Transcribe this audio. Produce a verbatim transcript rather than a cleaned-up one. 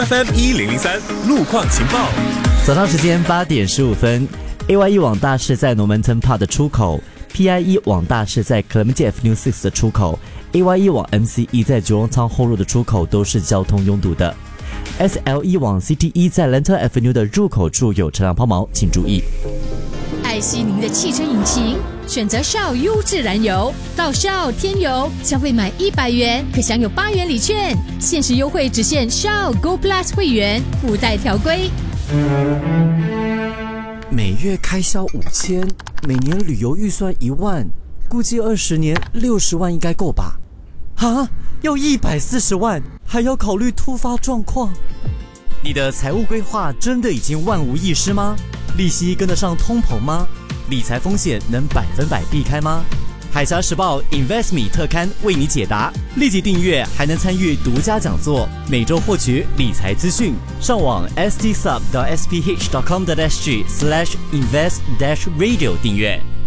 F M 一零零三路况情报。 早上时间八点十五分 ，A Y E 网大是在 Normanton Park 的出口 ，P I E 网大是在 Clementi Avenue 六的出口 ，A Y E 网 M C E 在 Jurong Town 后路的出口都是交通拥堵的。S L E 网 C T E 在 Lantern Avenue 的入口处有车辆抛锚，请注意。 爱惜您的汽车引擎，选择 Shell 优质燃油，到 Shell 添油，消费满一百元可享有八元礼券，限时优惠只限 Shell Go Plus 会员，附带条规。 每月开销五千，每年旅游预算一万，估计二十年六十万应该够吧？啊，要一百四十万，还要考虑突发状况。你的财务规划真的已经万无一失吗？利息跟得上通膨吗？理财风险能百分百避开吗？海峡时报 InvestMe 特刊为你解答，立即订阅还能参与独家讲座，每周获取理财资讯。上网 s t sub dot s p h dot com dot s g slash invest dash radio 订阅。